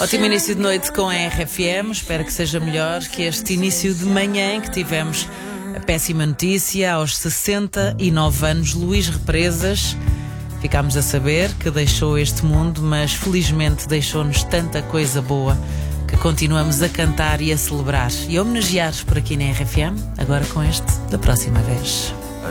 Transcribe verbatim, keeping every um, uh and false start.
Ótimo início de noite com a R F M. Espero que seja melhor que este início de manhã em que tivemos a péssima notícia. Aos sessenta e nove anos, Luís Represas, ficámos a saber que deixou este mundo, mas felizmente deixou-nos tanta coisa boa que continuamos a cantar e a celebrar e a homenagear por aqui na R F M, agora com este da próxima vez.